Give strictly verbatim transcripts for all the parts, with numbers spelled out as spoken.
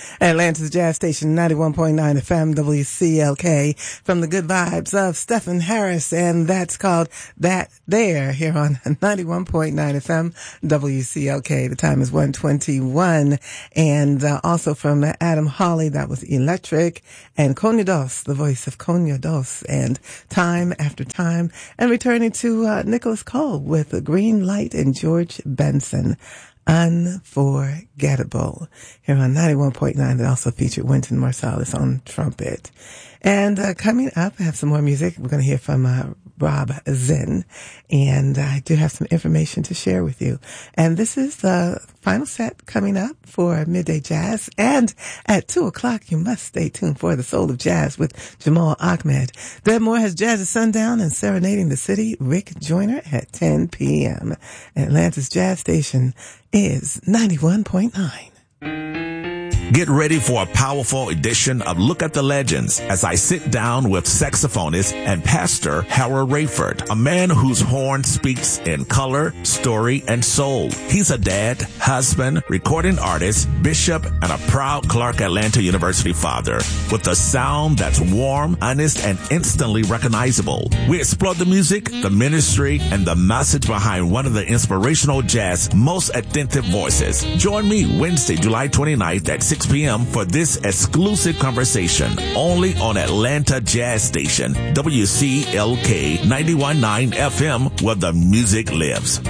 Atlanta's Jazz Station, ninety-one point nine F M, W C L K, from the good vibes of Stephen Harris, and that's called That There, here on ninety-one point nine F M, W C L K. The time is one twenty-one, and uh, also from Adam Hawley, that was Electric, and Coño Dos, the voice of Coño Dos, and Time After Time, and returning to uh, Nicholas Cole with Green Light and George Benson. Unforgettable. Here on ninety-one point nine, it also featured Wynton Marsalis on trumpet. And uh, coming up, I have some more music. We're going to hear from uh, Rob Zinn, and I do have some information to share with you. And this is the final set coming up for Midday Jazz. And at two o'clock, you must stay tuned for The Soul of Jazz with Jamal Ahmed. Deb Moore has Jazz at Sundown and Serenading the City, Rick Joyner at ten p.m. Atlanta's Jazz Station is ninety-one point nine. Get ready for a powerful edition of Look at the Legends as I sit down with saxophonist and pastor Harold Rayford, a man whose horn speaks in color, story, and soul. He's a dad, husband, recording artist, bishop, and a proud Clark Atlanta University father with a sound that's warm, honest, and instantly recognizable. We explore the music, the ministry, and the message behind one of the inspirational jazz most authentic voices. Join me Wednesday, July twenty-ninth at six p.m. for this exclusive conversation only on Atlanta Jazz Station, W C L K ninety-one point nine F M, where the music lives.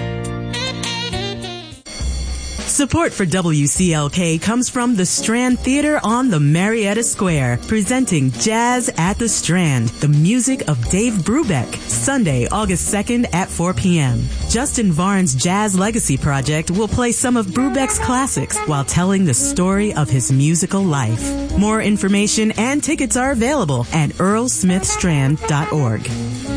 Support for W C L K comes from the Strand Theater on the Marietta Square, presenting Jazz at the Strand, the music of Dave Brubeck, Sunday, August second at four p.m. Justin Varn's Jazz Legacy Project will play some of Brubeck's classics while telling the story of his musical life. More information and tickets are available at earl smith strand dot org.